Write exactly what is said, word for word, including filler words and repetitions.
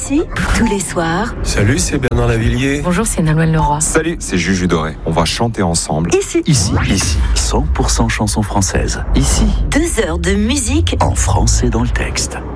Ici, tous les soirs. Salut, c'est Bernard Lavillier. Bonjour, c'est Nolwenn Leroy. Salut, c'est Juju Doré. On va chanter ensemble. Ici. Ici, ici, cent pour cent chansons françaises. Ici, Deux heures de musique en français dans le texte.